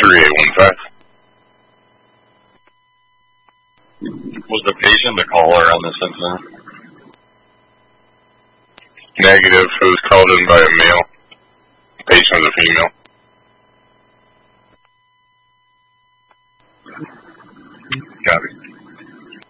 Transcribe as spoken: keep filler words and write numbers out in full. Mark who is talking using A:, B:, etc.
A: three eight one five.
B: Was the patient the caller on this incident?
A: Negative. It was called in by a male. The patient was a female.
B: Copy.